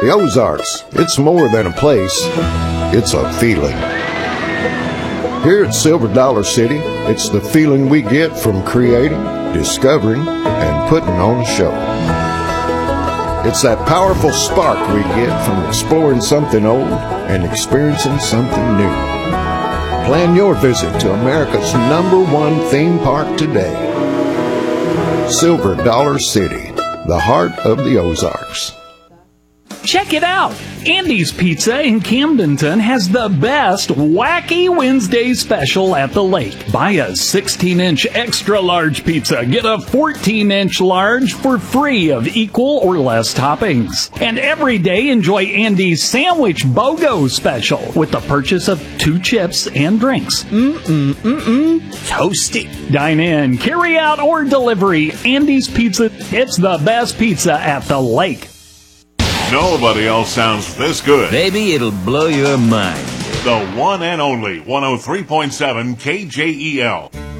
The Ozarks, it's more than a place, it's a feeling. Here at Silver Dollar City, it's the feeling we get from creating, discovering, and putting on a show. It's that powerful spark we get from exploring something old and experiencing something new. Plan your visit to America's #1 theme park today. Silver Dollar City, the heart of the Ozarks. Check it out! Andy's Pizza in Camdenton has the best Wacky Wednesday special at the lake. Buy a 16-inch extra large pizza, get a 14-inch large for free of equal or less toppings. And every day enjoy Andy's Sandwich BOGO special with the purchase of 2 chips and drinks. Toasty. Dine in, carry out, or delivery. Andy's Pizza, it's the best pizza at the lake. Nobody else sounds this good. Baby, it'll blow your mind. The one and only 103.7 KJEL.